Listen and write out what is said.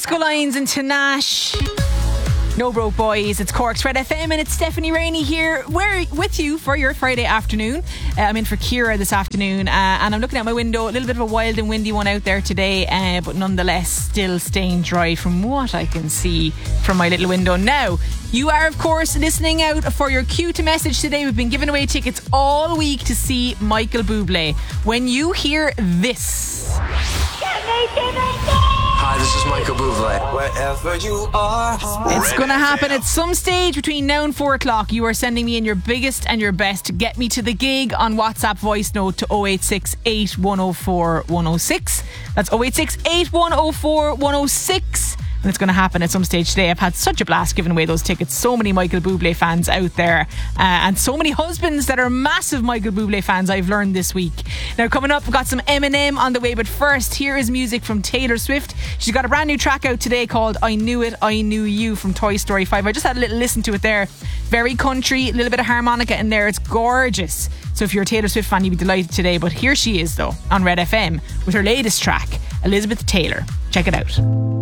Disco Lines and Tanash. No Broke Boys. It's Cork's Red FM and it's Stephanie Rainey here. We're with you for your Friday afternoon. I'm in for Kira this afternoon and I'm looking out my window. A little bit of a wild and windy one out there today, but nonetheless still staying dry from what I can see from my little window. Now, you are of course listening out for your cue to message today. We've been giving away tickets all week to see Michael Bublé. When you hear this... Hi, this is Michael Bublé. Wherever you are. It's going to happen at some stage between now and 4 o'clock. You are sending me in your biggest and your best Get Me to the Gig on WhatsApp voice note to 086 8104 106. That's 086 8104 106. And it's going to happen at some stage today. I've had such a blast giving away those tickets. So many Michael Bublé fans out there, and so many husbands that are massive Michael Bublé fans, I've learned this week. Now coming up, we've got some Eminem on the way, but first here is music from Taylor Swift. She's got a brand new track out today called I Knew It, I Knew You from Toy Story 5. I just had a little listen to it there. Very country, a little bit of harmonica in there. It's gorgeous. So if you're a Taylor Swift fan, you'd be delighted today. But here she is though on Red FM with her latest track, Elizabeth Taylor. Check it out.